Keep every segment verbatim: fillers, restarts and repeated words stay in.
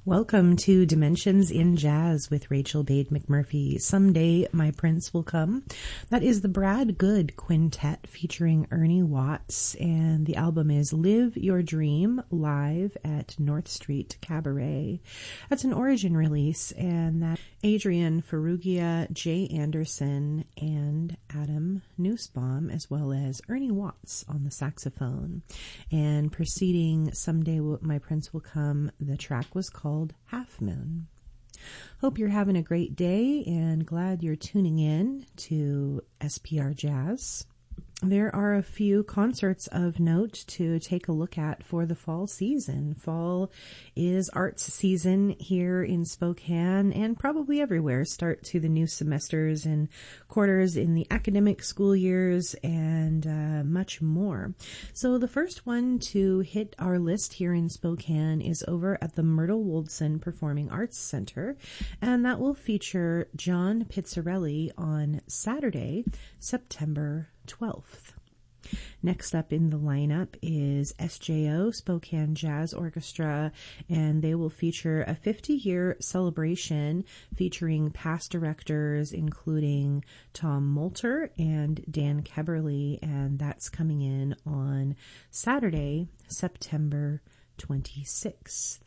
Welcome to Dimensions in Jazz with Rachel Bade McMurphy. Someday My Prince Will Come. That is the Brad Good Quintet featuring Ernie Watts, and the album is Live Your Dream live at North Street Cabaret. That's an Origin release, and that Adrian Ferrugia, Jay Anderson, and Adam Nussbaum, as well as Ernie Watts on the saxophone. And preceding Someday My Prince Will Come, the track was called Half Moon. Hope you're having a great day and glad you're tuning in to S P R Jazz. There are a few concerts of note to take a look at for the fall season. Fall is arts season here in Spokane and probably everywhere. Start to the new semesters and quarters in the academic school years and uh, much more. So the first one to hit our list here in Spokane is over at the Myrtle Woldson Performing Arts Center, and that will feature John Pizzarelli on Saturday, September twelfth. Next up in the lineup is S J O, Spokane Jazz Orchestra, and they will feature a fifty-year celebration featuring past directors including Tom Moulter and Dan Keberly, and that's coming in on Saturday, September twenty-sixth.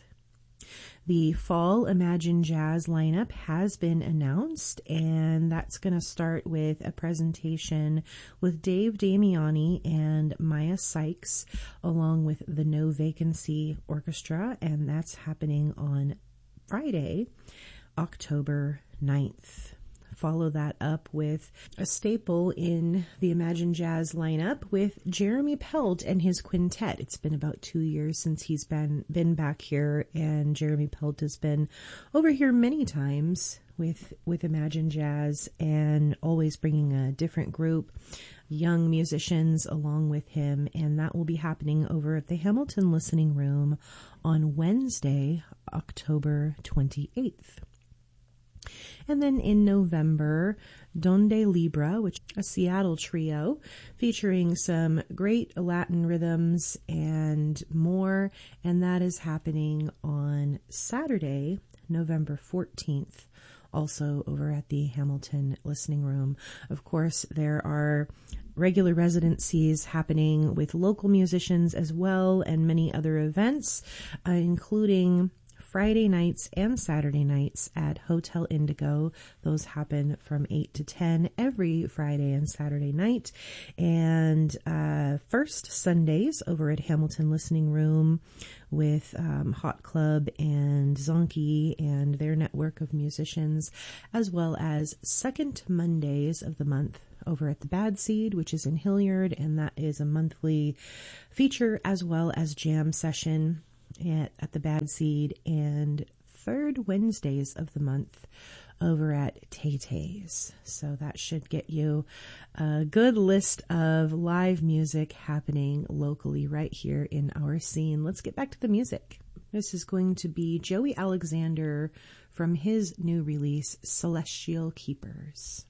The Fall Imagine Jazz lineup has been announced, and that's going to start with a presentation with Dave Damiani and Maya Sykes, along with the No Vacancy Orchestra, and that's happening on Friday, October ninth. Follow that up with a staple in the Imagine Jazz lineup with Jeremy Pelt and his quintet. It's been about two years since he's been been back here, and Jeremy Pelt has been over here many times with with Imagine Jazz, and always bringing a different group, young musicians along with him, and that will be happening over at the Hamilton Listening Room on Wednesday, October twenty-eighth. And then in November, Donde Libra, which is a Seattle trio featuring some great Latin rhythms and more, and that is happening on Saturday, November fourteenth, also over at the Hamilton Listening Room. Of course, there are regular residencies happening with local musicians as well, and many other events, uh, including Friday nights and Saturday nights at Hotel Indigo. Those happen from eight to ten every Friday and Saturday night. And uh, first Sundays over at Hamilton Listening Room with um, Hot Club and Zonky and their network of musicians, as well as second Mondays of the month over at the Bad Seed, which is in Hilliard, and that is a monthly feature as well as jam session At, at the Bad Seed, and third Wednesdays of the month over at Tay Tay's. So that should get you a good list of live music happening locally right here in our scene. Let's get back to the music. This is going to be Joey Alexander from his new release, Celestial Keepers.